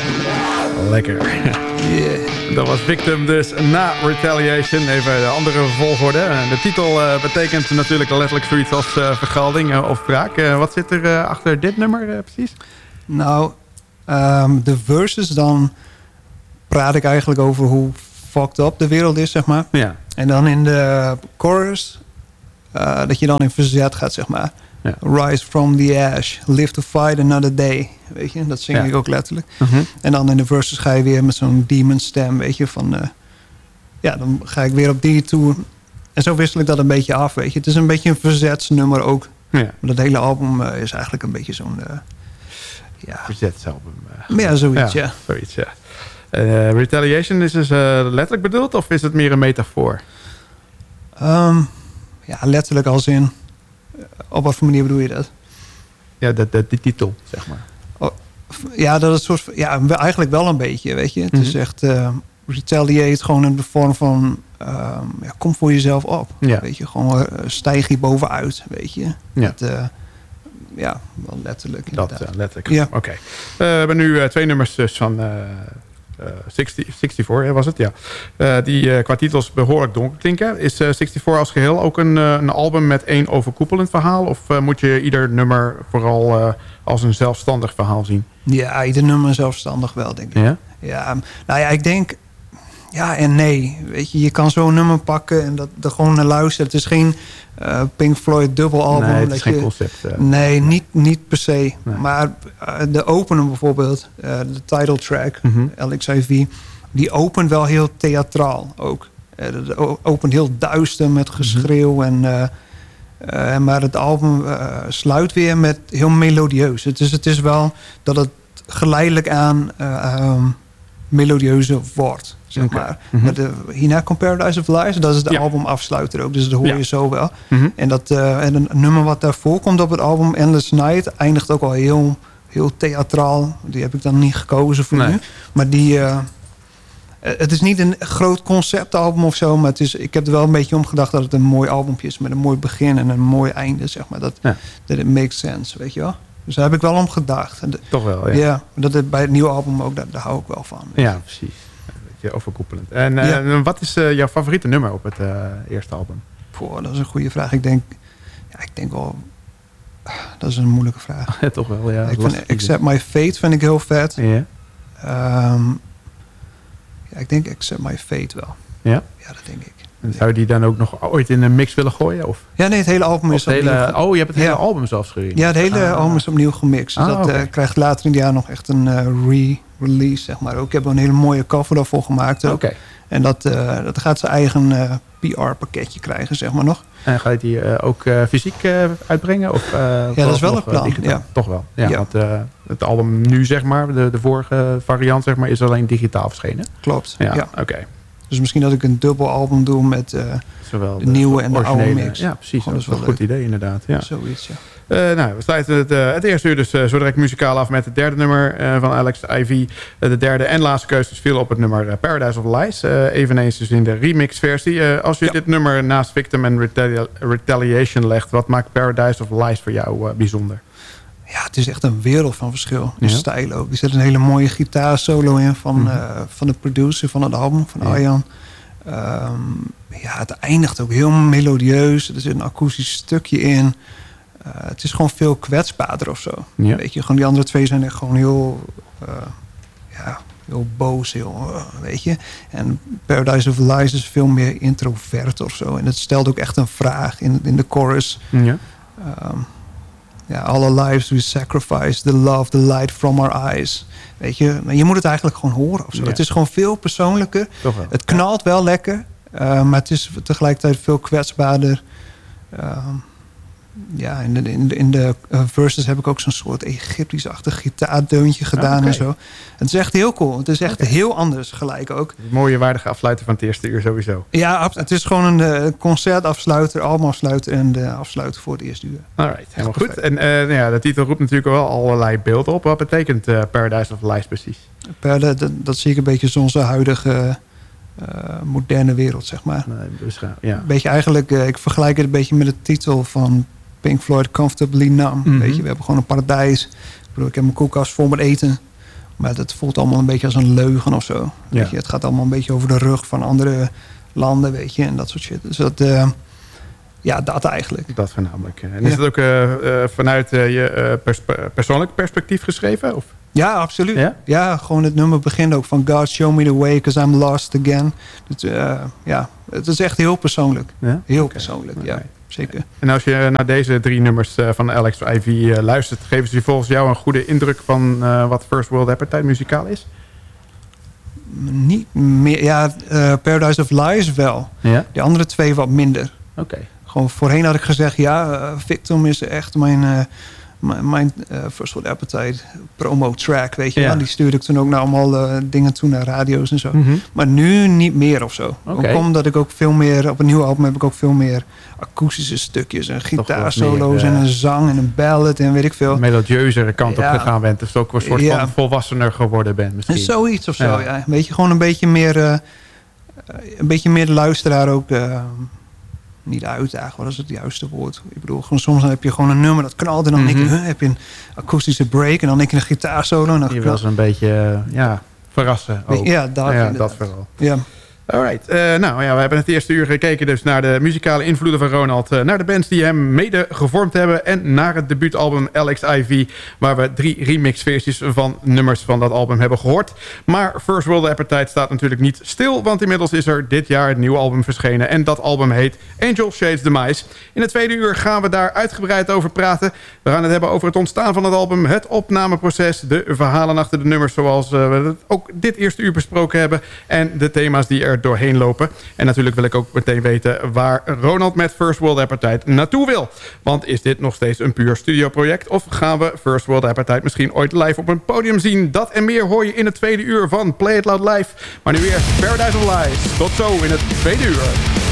Lekker. Yeah. Dat was Victim dus na Retaliation. Even de andere volgorde. De titel betekent natuurlijk letterlijk zoiets als vergelding of wraak. Wat zit er achter dit nummer precies? Nou, de verses, dan praat ik eigenlijk over hoe fucked up de wereld is, zeg maar. Ja. En dan in de chorus, dat je dan in verzet gaat, zeg maar. Ja. Rise from the ash, live to fight another day. Weet je, dat zing ik ook letterlijk. En dan in de verses ga je weer met zo'n demon stem, weet je, van... dan ga ik weer op die toe. En zo wissel ik dat een beetje af, weet je. Het is een beetje een verzetsnummer ook. Ja. Dat hele album is eigenlijk een beetje zo'n... verzetsalbum. Ja, zoiets, ja. Zoiets, ja. Retaliation is dus letterlijk bedoeld of is het meer een metafoor? Letterlijk als in... Op wat voor manier bedoel je dat? Ja, die titel, zeg maar. Dat is soort... Ja, eigenlijk wel een beetje, weet je. Het is echt... retaliate gewoon in de vorm van... kom voor jezelf op. Ja. Weet je, gewoon stijg hier bovenuit, weet je. Ja. Wel letterlijk. Inderdaad. Dat, letterlijk. Ja. Oké. We hebben nu 2 nummers dus van... 64 was het, ja. Die qua titels behoorlijk donker klinken. Is 64 als geheel ook een album met 1 overkoepelend verhaal? Of moet je ieder nummer vooral als een zelfstandig verhaal zien? Ja, ieder nummer zelfstandig wel, denk ik. Ja? Ja, ik denk... Ja en nee. Weet je, je kan zo'n nummer pakken en dat er gewoon naar luisteren. Het is geen Pink Floyd dubbelalbum. Nee, het is geen concept. Nee, niet per se. Nee. Maar de opener bijvoorbeeld, de title track, LXIV, die opent wel heel theatraal ook. Dat opent heel duister met geschreeuw. Maar het album sluit weer met heel melodieus. Het is wel dat het geleidelijk aan melodieuzer wordt. Zeg maar. Met de Hina Paradise of Lies, dat is de albumafsluiter ook. Dus dat hoor je zo wel. En een nummer wat daarvoor komt op het album, Endless Night, eindigt ook al heel, heel theatraal. Die heb ik dan niet gekozen voor nu. Maar het is niet een groot conceptalbum of zo, maar ik heb er wel een beetje om gedacht dat het een mooi albumpje is met een mooi begin en een mooi einde, zeg maar. Dat it makes sense, weet je wel. Dus daar heb ik wel om gedacht. Toch wel, ja. Ja, bij het nieuwe album ook, daar hou ik wel van. Ja, precies. Overkoepelend. En wat is jouw favoriete nummer op het eerste album? Dat is een goede vraag. Ik denk wel... Dat is een moeilijke vraag. Toch wel, ja. Ik vind Accept My Fate vind ik heel vet. Ja. Ik denk Accept My Fate wel. Ja? Ja, dat denk ik. En zou je die dan ook nog ooit in een mix willen gooien? Of? Ja, nee, het hele album is opnieuw. Je hebt het hele album zelfs gereden? Ja, het hele album is opnieuw gemixt. Dus dat krijgt later in het jaar nog echt een re-release, zeg maar. Ik heb een hele mooie cover daarvoor gemaakt ook. Okay. En dat gaat zijn eigen PR-pakketje krijgen, zeg maar nog. En ga je die ook fysiek uitbrengen? Of, dat is wel het plan. Ja. Toch wel. Ja. Want het album nu, zeg maar, de vorige variant, zeg maar, is alleen digitaal verschenen. Klopt. Ja. Oké. Dus misschien dat ik een dubbel album doe met zowel de nieuwe en de oude mix. Ja, precies. Dat is wel een goed idee, inderdaad. Ja. Zoiets, ja. We sluiten het eerste uur dus zo direct muzikaal af met het derde nummer van Alex Ivy. De derde en laatste keuze viel op het nummer Paradise of Lies. Eveneens dus in de remix versie. Als je dit nummer naast Victim en Retaliation legt, wat maakt Paradise of Lies voor jou bijzonder? Ja, het is echt een wereld van verschil. In stijl ook. Er zit een hele mooie gitaarsolo in van de producer van het album, van Arjan. Het eindigt ook heel melodieus. Er zit een akoestisch stukje in. Het is gewoon veel kwetsbaarder of zo. Ja. Weet je, gewoon die andere twee zijn echt gewoon heel boos, weet je. En Paradise of Lies is veel meer introvert of zo. En het stelt ook echt een vraag in de chorus. Ja. All our lives we sacrifice the love, the light from our eyes. Weet je, maar je moet het eigenlijk gewoon horen of zo. Ja. Het is gewoon veel persoonlijker. Het knalt wel lekker, maar het is tegelijkertijd veel kwetsbaarder. In de verses heb ik ook zo'n soort Egyptisch-achtig gitaardeuntje gedaan en zo. Het is echt heel cool. Het is echt heel anders gelijk ook. Een mooie waardige afsluiter van het eerste uur sowieso. Ja, het is gewoon een concertafsluiter, albumafsluiter en de afsluiter voor het eerste uur. Alright, helemaal goed. En de titel roept natuurlijk wel allerlei beelden op. Wat betekent Paradise of Lies precies? Dat zie ik een beetje zoals onze huidige moderne wereld, zeg maar. Nee, een beetje eigenlijk, ik vergelijk het een beetje met de titel van Pink Floyd, Comfortably Numb. Weet je, we hebben gewoon een paradijs. Ik heb mijn koelkast vol met eten. Maar dat voelt allemaal een beetje als een leugen of zo. Weet je? Het gaat allemaal een beetje over de rug van andere landen, weet je. En dat soort shit. Dus dat... dat eigenlijk. Dat voornamelijk. En is het ook vanuit je persoonlijk perspectief geschreven? Of? Ja, absoluut. Ja, gewoon het nummer begint ook van God, show me the way, because I'm lost again. Het is echt heel persoonlijk. Ja? Heel persoonlijk, ja. Zeker. En als je naar deze 3 nummers van Alex IV luistert, geven ze volgens jou een goede indruk van wat First World Appetite muzikaal is? Niet meer. Ja, Paradise of Lies wel. Ja? De andere 2 wat minder. Oké. Gewoon voorheen had ik gezegd, Victim is echt mijn First World Appetite promo track, weet je. Ja. Die stuurde ik toen ook naar allemaal dingen toe, naar radio's en zo. Mm-hmm. Maar nu niet meer of zo. Okay. Ook omdat ik ook veel meer, op een nieuw album heb ik ook veel meer akoestische stukjes en gitaarsolo's en een zang en een ballad en weet ik veel. Een melodieuzere kant op gegaan bent. Dus ook een soort van volwassener geworden bent misschien. Zoiets of zo, ja. Gewoon een beetje meer de luisteraar ook... niet uitdagen, wat is het juiste woord? Ik bedoel, soms heb je gewoon een nummer dat knalt en dan denk je, heb je een akoestische break en dan denk je een gitaarsolo. En dan je wil ze een beetje verrassen ook. Ja, dat vooral. Ja. Alright. We hebben het eerste uur gekeken dus naar de muzikale invloeden van Ronald. Naar de bands die hem mede gevormd hebben. En naar het debuutalbum Alex IV. Waar we 3 remixversies van nummers van dat album hebben gehoord. Maar First World Appetite staat natuurlijk niet stil. Want inmiddels is er dit jaar een nieuw album verschenen. En dat album heet Angel Shades Demise. In het tweede uur gaan we daar uitgebreid over praten. We gaan het hebben over het ontstaan van het album. Het opnameproces. De verhalen achter de nummers zoals we het ook dit eerste uur besproken hebben. En de thema's die er doorheen lopen. En natuurlijk wil ik ook meteen weten waar Ronald met First World Appetite naartoe wil. Want is dit nog steeds een puur studioproject? Of gaan we First World Appetite misschien ooit live op een podium zien? Dat en meer hoor je in het tweede uur van Play It Loud Live. Maar nu eerst Paradise of Lies. Tot zo in het tweede uur.